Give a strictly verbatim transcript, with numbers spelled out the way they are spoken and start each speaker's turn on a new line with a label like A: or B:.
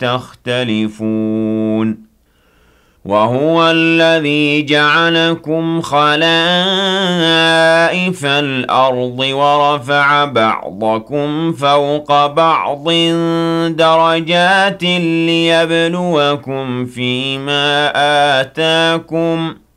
A: تختلفون وهو الذي جعلكم خلائف الأرض ورفع بعضكم فوق بعض درجات ليبلوكم فيما آتاكم